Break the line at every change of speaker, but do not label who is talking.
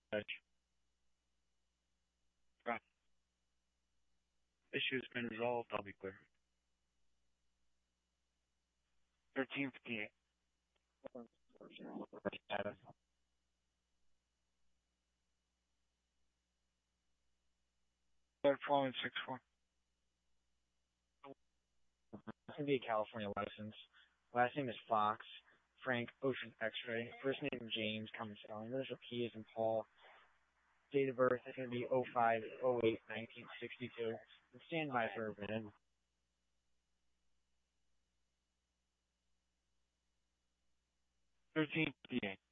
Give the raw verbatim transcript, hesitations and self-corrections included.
Judge. Right. Issue's been resolved. I'll be clear. thirteen fifty-eight. Status. Third following six four.
It's going to be a California license. Last name is Fox. Frank Ocean X-ray. First name James Cummins Allen. Initial P is in Paul. Date of birth is going to be oh five oh eight nineteen sixty-two. And stand by for a minute.
thirteen fifty-eight.